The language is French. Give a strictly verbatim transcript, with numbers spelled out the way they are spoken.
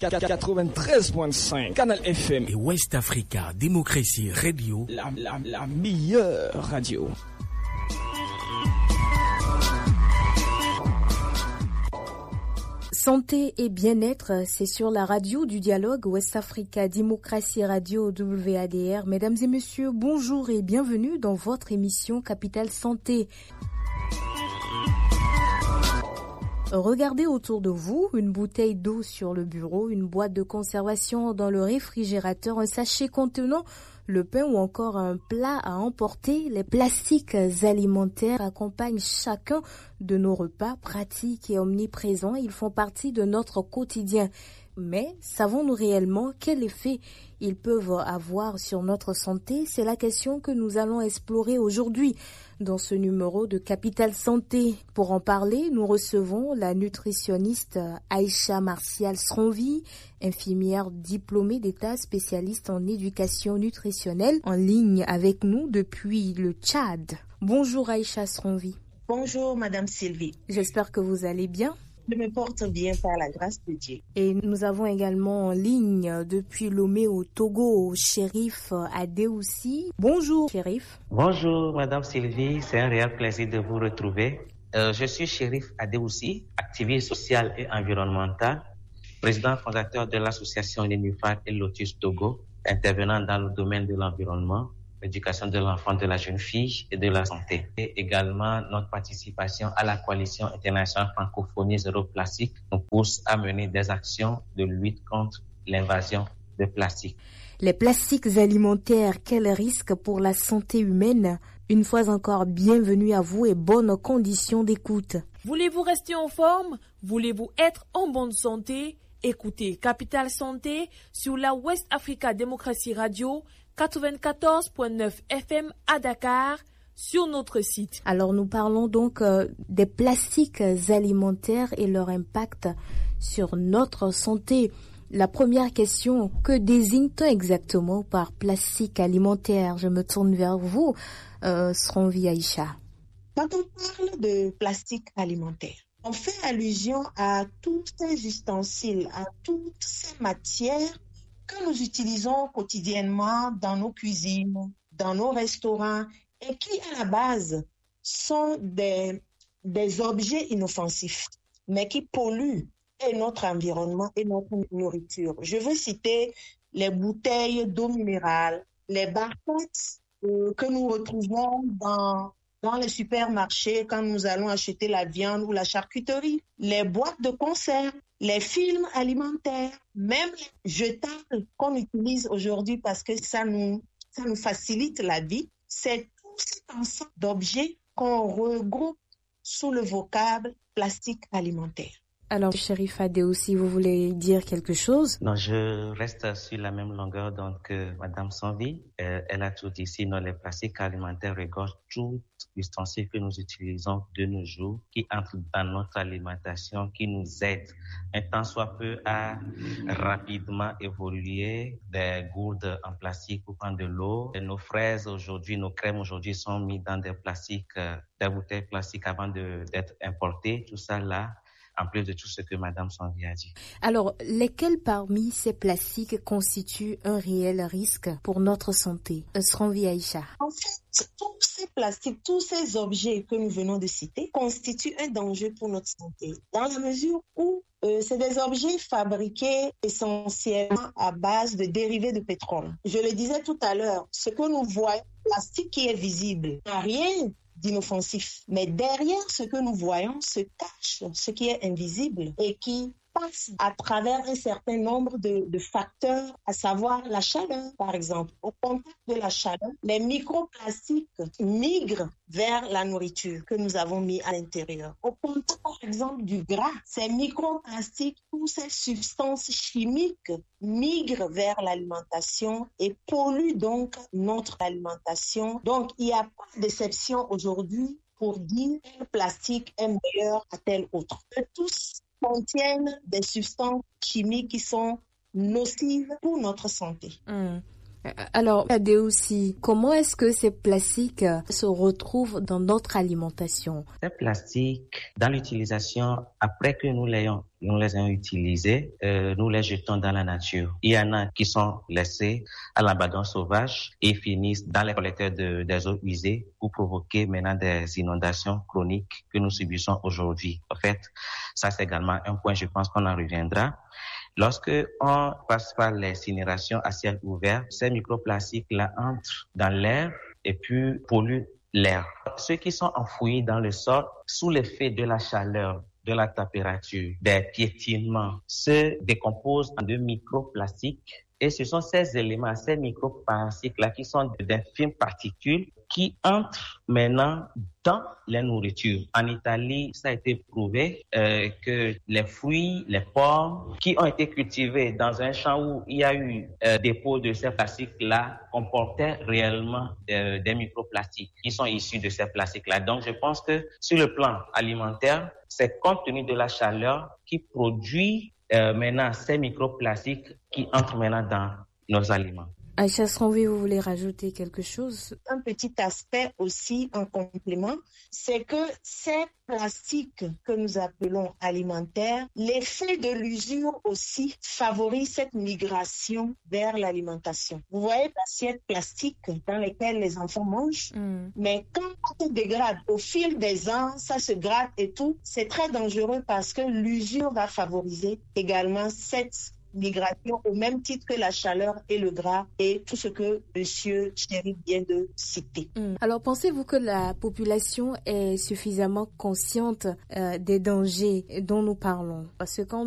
quatre-vingt-treize virgule cinq Canal F M et West Africa Démocratie Radio, la, la, la meilleure radio. Santé et bien-être, c'est sur la radio du dialogue West Africa Démocratie Radio W A D R. Mesdames et messieurs, bonjour et bienvenue dans votre émission Capitale Santé. Regardez autour de vous, une bouteille d'eau sur le bureau, une boîte de conservation dans le réfrigérateur, un sachet contenant le pain ou encore un plat à emporter. Les plastiques alimentaires accompagnent chacun de nos repas, pratiques et omniprésents. Ils font partie de notre quotidien. Mais savons-nous réellement quel effet ils peuvent avoir sur notre santé? C'est la question que nous allons explorer aujourd'hui dans ce numéro de Capitale Santé. Pour en parler, nous recevons la nutritionniste Aïcha Martial Sronvi, infirmière diplômée d'État spécialiste en éducation nutritionnelle, en ligne avec nous depuis le Tchad. Bonjour Aïcha Sronvi. Bonjour Madame Sylvie. J'espère que vous allez bien. Je me porte bien par la grâce de Dieu. Et nous avons également en ligne depuis Lomé au Togo, Chérif Adéoussi. Bonjour Chérif. Bonjour Madame Sylvie, c'est un réel plaisir de vous retrouver. Euh, je suis Chérif Adéoussi, activiste social et environnemental, président fondateur de l'association Nénuphar et Lotus Togo, intervenant dans le domaine de l'environnement, l'éducation de l'enfant, de la jeune fille et de la santé. Et également, notre participation à la coalition internationale francophonie zéro plastique nous pousse à mener des actions de lutte contre l'invasion de plastique. Les plastiques alimentaires, quel risque pour la santé humaine? Une fois encore, bienvenue à vous et bonnes conditions d'écoute. Voulez-vous rester en forme? Voulez-vous être en bonne santé? Écoutez Capitale Santé sur la West Africa Démocratie Radio, quatre-vingt-quatorze virgule neuf F M à Dakar, sur notre site. Alors nous parlons donc euh, des plastiques alimentaires et leur impact sur notre santé. La première question, que désigne-t-on exactement par plastique alimentaire? Je me tourne vers vous, euh, Sronvi Aïcha. Quand on parle de plastique alimentaire, on fait allusion à tous ces ustensiles, à toutes ces matières que nous utilisons quotidiennement dans nos cuisines, dans nos restaurants, et qui, à la base, sont des, des objets inoffensifs, mais qui polluent et notre environnement et notre nourriture. Je veux citer les bouteilles d'eau minérale, les barquettes euh, que nous retrouvons dans, dans les supermarchés quand nous allons acheter la viande ou la charcuterie, les boîtes de conserve, les films alimentaires, même les jetables qu'on utilise aujourd'hui parce que ça nous, ça nous facilite la vie. C'est tout cet ensemble d'objets qu'on regroupe sous le vocable plastique alimentaire. Alors, Chérif Adéoussi, vous voulez dire quelque chose? Non, je reste sur la même longueur donc que Madame Sronvi. Euh, elle a tout dit. Sinon, les plastiques alimentaires regorgent tout ustensile que nous utilisons de nos jours, qui entrent dans notre alimentation, qui nous aident un tant soit peu à rapidement évoluer. Des gourdes en plastique pour prendre de l'eau. Et nos fraises aujourd'hui, nos crèmes aujourd'hui sont mises dans des plastiques, euh, des bouteilles plastiques avant de, d'être importées. Tout ça là, en plus de tout ce que Madame Sronvi a dit. Alors, lesquels parmi ces plastiques constituent un réel risque pour notre santé? Sronvi Aïcha. En fait, tous ces plastiques, tous ces objets que nous venons de citer constituent un danger pour notre santé, dans la mesure où euh, c'est des objets fabriqués essentiellement à base de dérivés de pétrole. Je le disais tout à l'heure, ce que nous voyons, plastique qui est visible, n'a rien d'inoffensif. Mais derrière ce que nous voyons se cache ce qui est invisible et qui passe à travers un certain nombre de, de facteurs, à savoir la chaleur, par exemple. Au contact de la chaleur, les microplastiques migrent vers la nourriture que nous avons mis à l'intérieur. Au contact, par exemple, du gras, ces microplastiques, toutes ces substances chimiques migrent vers l'alimentation et polluent donc notre alimentation. Donc, il n'y a pas d'exception aujourd'hui pour dire quel plastique est meilleur à tel autre. Que tous contiennent des substances chimiques qui sont nocives pour notre santé. Mmh. Alors, Adé aussi, comment est-ce que ces plastiques se retrouvent dans notre alimentation? Ces plastiques, dans l'utilisation, après que nous les, nous les ayons utilisés, euh, nous les jetons dans la nature. Il y en a qui sont laissés à l'abandon sauvage et finissent dans les collecteurs de, des eaux usées pour provoquer maintenant des inondations chroniques que nous subissons aujourd'hui. En fait, ça c'est également un point, je pense qu'on en reviendra. Lorsque on passe par l'incinération à ciel ouvert, ces microplastiques-là entrent dans l'air et puis polluent l'air. Ceux qui sont enfouis dans le sol, sous l'effet de la chaleur, de la température, des piétinements, se décomposent en de microplastiques. Et ce sont ces éléments, ces microplastiques-là qui sont d'infimes particules qui entrent maintenant dans les nourritures. En Italie, ça a été prouvé euh, que les fruits, les pommes qui ont été cultivés dans un champ où il y a eu euh, dépôt de ces plastiques-là comportaient réellement euh, des microplastiques qui sont issus de ces plastiques-là. Donc, je pense que sur le plan alimentaire, c'est compte tenu de la chaleur qui produit euh, maintenant ces microplastiques qui entrent maintenant dans nos aliments. Aïcha Sanvi, vous voulez rajouter quelque chose? Un petit aspect aussi en complément, c'est que ces plastiques que nous appelons alimentaires, l'effet de l'usure aussi favorise cette migration vers l'alimentation. Vous voyez l'assiette plastique dans laquelle les enfants mangent, mm. mais quand ça se dégrade au fil des ans, ça se gratte et tout, c'est très dangereux parce que l'usure va favoriser également cette migration au même titre que la chaleur et le gras et tout ce que Monsieur Chéri vient de citer. Mmh. Alors, pensez-vous que la population est suffisamment consciente euh, des dangers dont nous parlons? Parce que quand